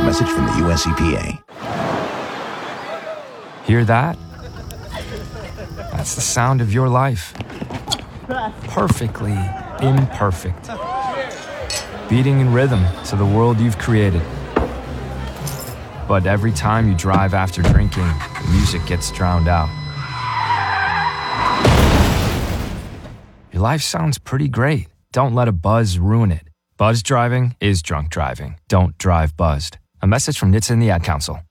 message from the U.S. EPA. Hear that? That's the sound of your life. Perfectly imperfect. Beating in rhythm to the world you've created. But every time you drive after drinking, the music gets drowned out. Your life sounds pretty great. Don't let a buzz ruin it. Buzz driving is drunk driving. Don't drive buzzed. A message from NHTSA and the Ad Council.